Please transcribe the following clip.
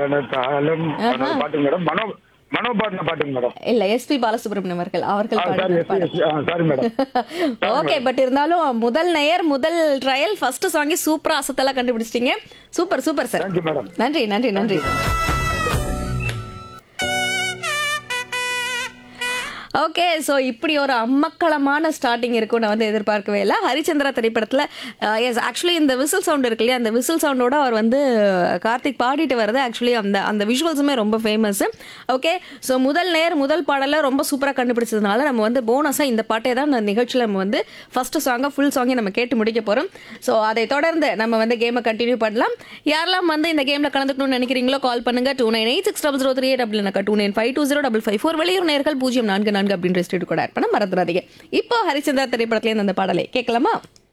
காலத்தாலும் ஆஹா. பாட்டுங்க மேடம். மனோ பாடின பாட்டுங்க மேடம். இல்ல எஸ்பி பாலசுப்ரமணியம் அவர்கள் சாரி பாடின பாடல். Sorry madam. ஓகே, பட் இருந்தாலும் முதல் நேயர் முதல் ட்ரையல் ஃபர்ஸ்ட் சாங்கே சூப்பரா அசத்தெல்லாம் கண்டுபிடிச்சிட்டீங்க. Super super sir. Thank you madam. நன்றி நன்றி நன்றி. ஓகே, ஸோ இப்படி ஒரு அம்மக்களமான ஸ்டார்டிங் இருக்கும் நான் வந்து எதிர்பார்க்கவே இல்லை. ஹரிச்சந்திரா திரைப்படத்தில் எஸ் ஆக்சுவலி இந்த விசில் சவுண்ட் இருக்கு இல்லையா, அந்த விசில் சவுண்டோட அவர் வந்து கார்த்திக் பாடிட்டு வர்றது ஆக்சுவலி அந்த அந்த விஷுவல்ஸுமே ரொம்ப ஃபேமஸ். ஓகே, ஸோ முதல் முதல் பாடலை ரொம்ப சூப்பராக கண்டுபிடிச்சதுனால நம்ம வந்து போனஸாக இந்த பாட்டை தான் இந்த நிகழ்ச்சியில் நம்ம வந்து ஃபர்ஸ்ட் சாங்காக ஃபுல் சாங்கே நம்ம கேட்டு முடிக்க போகிறோம். ஸோ அதை தொடர்ந்து நம்ம வந்து கேமை கண்டினியூ பண்ணலாம். யாரெல்லாம் வந்து இந்த கேமில் கலந்துக்கணும்னு நினைக்கிறீங்களோ கால் பண்ணுங்க 29860038 அப்படின்னாக்கா 29520554. வெளியூர் நேர்கள் 044 அப்படின்ற ஸ்டேட் கூட ஆட் பண்ண மறந்துடாதீங்க. இப்போ ஹரிச்சந்திரா திரைப்படத்துல அந்த பாடலை கேட்கலாமா?